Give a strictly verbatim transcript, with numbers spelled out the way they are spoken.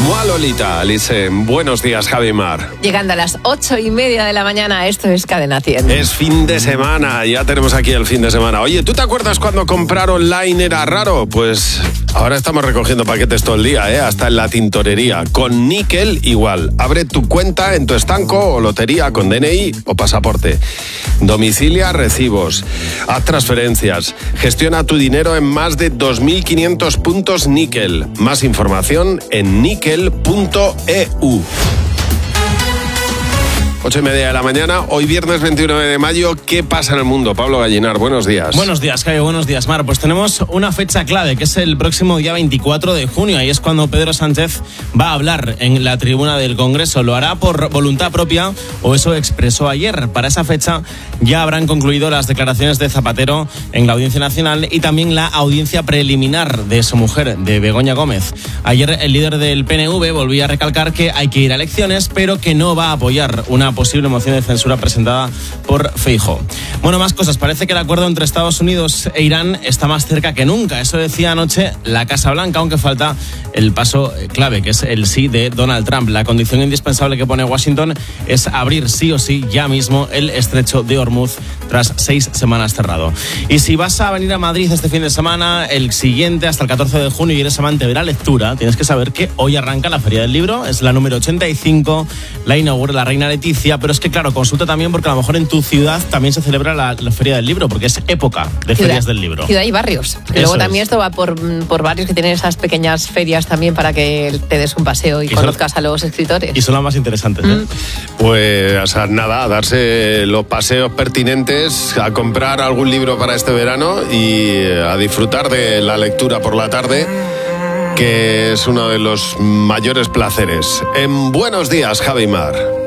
Mua Lolita, Alice, buenos días, Javi Mar. Llegando a las ocho y media de la mañana, esto es Cadena cien. Es fin de semana, ya tenemos aquí el fin de semana. Oye, ¿tú te acuerdas cuando comprar online era raro? Pues ahora estamos recogiendo paquetes todo el día, ¿eh? Hasta en la tintorería. Con Nickel igual. Abre tu cuenta en tu estanco o lotería con D N I o pasaporte. Domicilia recibos. Haz transferencias. Gestiona tu dinero en más de dos mil quinientos puntos Nickel. Más información en nickel punto e u. Ocho y media de la mañana, hoy viernes veintinueve de mayo. ¿Qué pasa en el mundo? Pablo Gallinar, buenos días. Buenos días, Jaime, buenos días, Mar. Pues tenemos una fecha clave, que es el próximo día veinticuatro de junio. Ahí es cuando Pedro Sánchez va a hablar en la tribuna del Congreso. Lo hará por voluntad propia, o eso expresó ayer. Para esa fecha ya habrán concluido las declaraciones de Zapatero en la Audiencia Nacional y también la audiencia preliminar de su mujer, de Begoña Gómez. Ayer el líder del P N V volvía a recalcar que hay que ir a elecciones, pero que no va a apoyar una posible moción de censura presentada por Feijóo. Bueno, más cosas. Parece que el acuerdo entre Estados Unidos e Irán está más cerca que nunca. Eso decía anoche la Casa Blanca, aunque falta el paso clave, que es el sí de Donald Trump. La condición indispensable que pone Washington es abrir sí o sí ya mismo el estrecho de Hormuz tras seis semanas cerrado. Y si vas a venir a Madrid este fin de semana, el siguiente, hasta el catorce de junio, y eres amante de la lectura, tienes que saber que hoy arranca la Feria del Libro. Es la número ochenta y cinco, la inaugura la Reina Leticia, pero es que, claro, consulta también porque a lo mejor en tu ciudad también se celebra la, la Feria del Libro, porque es época de ciudad, ferias del libro. Ciudad y barrios. Y luego también es. Esto va por, por barrios que tienen esas pequeñas ferias también para que te des un paseo y, y conozcas son, a los escritores. Y son las más interesantes, ¿eh? Mm. Pues, o sea, nada, a darse los paseos pertinentes, a comprar algún libro para este verano y a disfrutar de la lectura por la tarde, que es uno de los mayores placeres. En Buenos Días, Javi Mar.